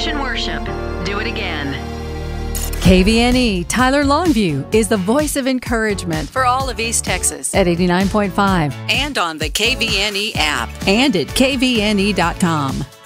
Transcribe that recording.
Christian worship. Do it again. KVNE Tyler Longview is the voice of encouragement for all of East Texas at 89.5 and on the KVNE app and at kvne.com.